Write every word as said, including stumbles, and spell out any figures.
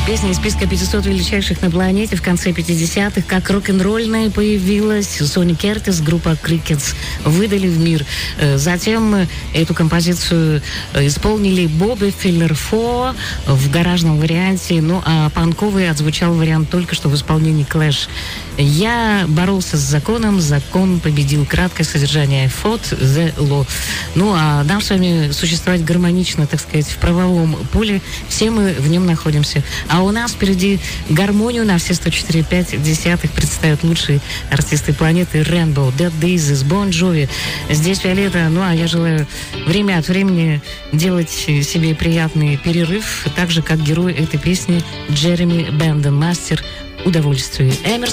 Песня из списка пятисот величайших на планете в конце пятидесятых, как рок-н-ролльная появилась. Сони Кертис, группа Crickets выдали в мир. Затем эту композицию исполнили Бобби Филлер-Фо в гаражном варианте, ну а панковый отзвучал вариант только что в исполнении Clash. Я боролся с законом, закон победил. Краткое содержание I fought the law. Ну а нам с вами существовать гармонично, так сказать, в правовом поле. Все мы в нем находимся. А у нас впереди гармонию на все сто четыре и пять десятых представят лучшие артисты планеты: Rainbow, Dead Daisies, Bon Jovi. Здесь Виолетта. Ну а я желаю время от времени делать себе приятный перерыв, так же как герой этой песни Джереми Бенден, мастер удовольствия. Эмерсон